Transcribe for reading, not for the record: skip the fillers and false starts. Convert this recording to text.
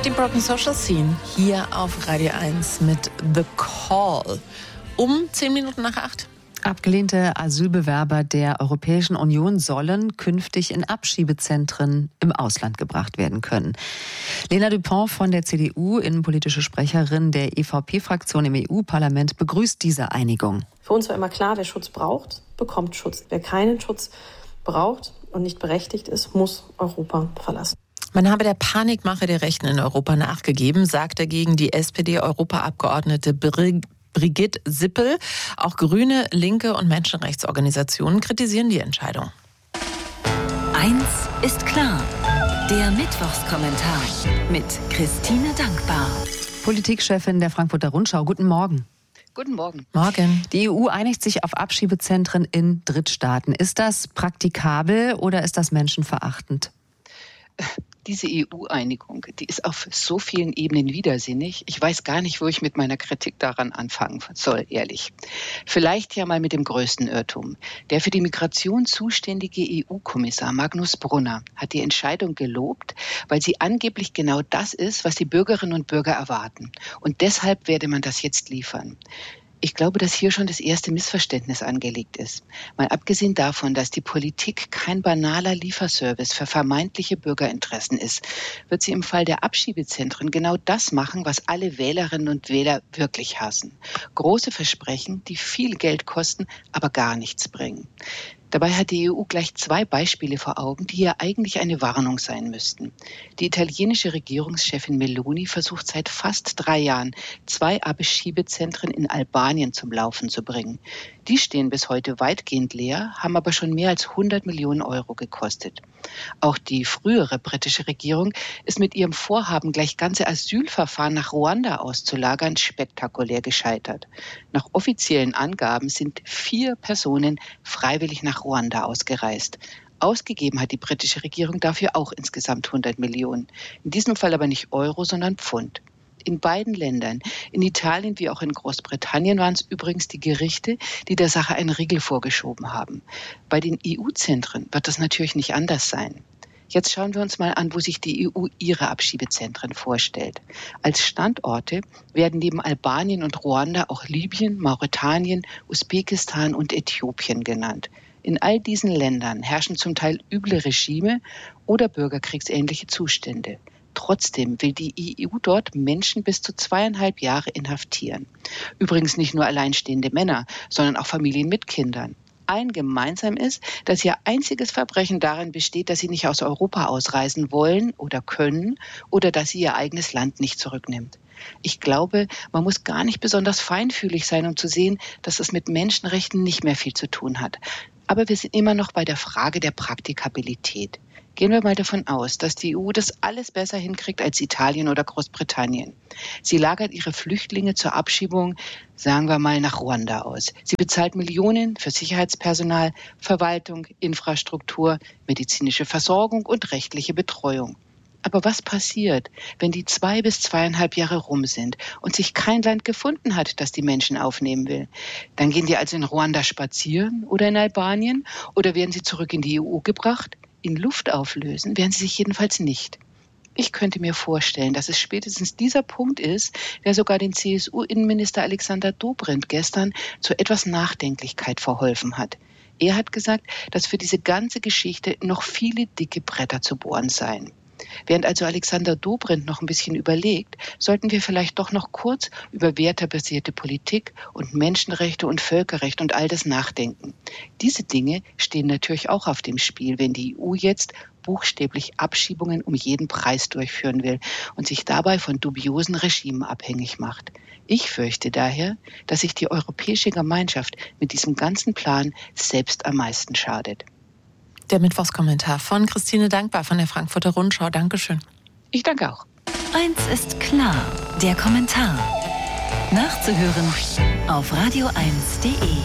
Die Broken Social Scene hier auf Radio 1 mit The Call. Um 10 Minuten nach 8. Abgelehnte Asylbewerber der Europäischen Union sollen künftig in Abschiebezentren im Ausland gebracht werden können. Lena Dupont von der CDU, innenpolitische Sprecherin der EVP-Fraktion im EU-Parlament, begrüßt diese Einigung. Für uns war immer klar, wer Schutz braucht, bekommt Schutz. Wer keinen Schutz braucht und nicht berechtigt ist, muss Europa verlassen. Man habe der Panikmache der Rechten in Europa nachgegeben, sagt dagegen die SPD-Europaabgeordnete Brigitte Sippel. Auch Grüne, Linke und Menschenrechtsorganisationen kritisieren die Entscheidung. Eins ist klar, der Mittwochskommentar mit Christine Dankbar. Politikchefin der Frankfurter Rundschau, guten Morgen. Guten Morgen. Morgen. Die EU einigt sich auf Abschiebezentren in Drittstaaten. Ist das praktikabel oder ist das menschenverachtend? Diese EU-Einigung, die ist auf so vielen Ebenen widersinnig. Ich weiß gar nicht, wo ich mit meiner Kritik daran anfangen soll, ehrlich. Vielleicht ja mal mit dem größten Irrtum. Der für die Migration zuständige EU-Kommissar Magnus Brunner hat die Entscheidung gelobt, weil sie angeblich genau das ist, was die Bürgerinnen und Bürger erwarten. Und deshalb werde man das jetzt liefern. Ich glaube, dass hier schon das erste Missverständnis angelegt ist. Mal abgesehen davon, dass die Politik kein banaler Lieferservice für vermeintliche Bürgerinteressen ist, wird sie im Fall der Abschiebezentren genau das machen, was alle Wählerinnen und Wähler wirklich hassen. Große Versprechen, die viel Geld kosten, aber gar nichts bringen. Dabei hat die EU gleich 2 Beispiele vor Augen, die hier eigentlich eine Warnung sein müssten. Die italienische Regierungschefin Meloni versucht seit fast 3 Jahren, 2 Abschiebezentren in Albanien zum Laufen zu bringen. Die stehen bis heute weitgehend leer, haben aber schon mehr als 100 Millionen Euro gekostet. Auch die frühere britische Regierung ist mit ihrem Vorhaben, gleich ganze Asylverfahren nach Ruanda auszulagern, spektakulär gescheitert. Nach offiziellen Angaben sind 4 Personen freiwillig nach Ruanda ausgereist. Ausgegeben hat die britische Regierung dafür auch insgesamt 100 Millionen. In diesem Fall aber nicht Euro, sondern Pfund. In beiden Ländern, in Italien wie auch in Großbritannien, waren es übrigens die Gerichte, die der Sache einen Riegel vorgeschoben haben. Bei den EU-Zentren wird das natürlich nicht anders sein. Jetzt schauen wir uns mal an, wo sich die EU ihre Abschiebezentren vorstellt. Als Standorte werden neben Albanien und Ruanda auch Libyen, Mauretanien, Usbekistan und Äthiopien genannt. In all diesen Ländern herrschen zum Teil üble Regime oder bürgerkriegsähnliche Zustände. Trotzdem will die EU dort Menschen bis zu 2,5 Jahre inhaftieren. Übrigens nicht nur alleinstehende Männer, sondern auch Familien mit Kindern. Allen gemeinsam ist, dass ihr einziges Verbrechen darin besteht, dass sie nicht aus Europa ausreisen wollen oder können oder dass sie ihr eigenes Land nicht zurücknimmt. Ich glaube, man muss gar nicht besonders feinfühlig sein, um zu sehen, dass es mit Menschenrechten nicht mehr viel zu tun hat. Aber wir sind immer noch bei der Frage der Praktikabilität. Gehen wir mal davon aus, dass die EU das alles besser hinkriegt als Italien oder Großbritannien. Sie lagert ihre Flüchtlinge zur Abschiebung, sagen wir mal, nach Ruanda aus. Sie bezahlt Millionen für Sicherheitspersonal, Verwaltung, Infrastruktur, medizinische Versorgung und rechtliche Betreuung. Aber was passiert, wenn die 2 bis 2,5 Jahre rum sind und sich kein Land gefunden hat, das die Menschen aufnehmen will? Dann gehen die also in Ruanda spazieren oder in Albanien oder werden sie zurück in die EU gebracht? In Luft auflösen werden sie sich jedenfalls nicht. Ich könnte mir vorstellen, dass es spätestens dieser Punkt ist, der sogar den CSU-Innenminister Alexander Dobrindt gestern zu etwas Nachdenklichkeit verholfen hat. Er hat gesagt, dass für diese ganze Geschichte noch viele dicke Bretter zu bohren seien. Während also Alexander Dobrindt noch ein bisschen überlegt, sollten wir vielleicht doch noch kurz über wertebasierte Politik und Menschenrechte und Völkerrecht und all das nachdenken. Diese Dinge stehen natürlich auch auf dem Spiel, wenn die EU jetzt buchstäblich Abschiebungen um jeden Preis durchführen will und sich dabei von dubiosen Regimen abhängig macht. Ich fürchte daher, dass sich die europäische Gemeinschaft mit diesem ganzen Plan selbst am meisten schadet. Der Mittwochskommentar von Christine Dankbar von der Frankfurter Rundschau. Dankeschön. Ich danke auch. Eins ist klar, der Kommentar. Nachzuhören auf radio1.de.